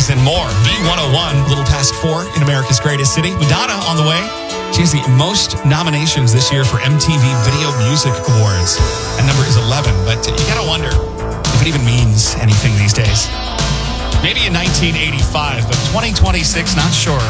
these and more. B101, a little past 4 in America's greatest city. Madonna on the way. She has the most nominations this year for MTV Video Music Awards. That number is 11, but you gotta wonder if it even means anything these days. Maybe in 1985, but 2026, not sure.